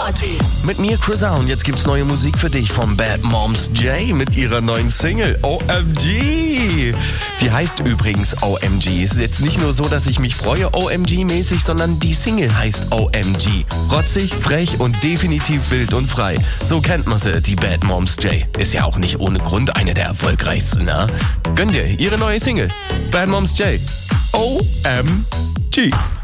Party. Mit mir, Chris und jetzt gibt's neue Musik für dich von Bad Moms J mit ihrer neuen Single OMG. Die heißt übrigens OMG. Es ist jetzt nicht nur so, dass ich mich freue OMG-mäßig, sondern die Single heißt OMG. Rotzig, frech und definitiv wild und frei. So kennt man sie, die Bad Moms J. Ist ja auch nicht ohne Grund eine der erfolgreichsten, ne? Gönn dir ihre neue Single. Bad Moms J. OMG.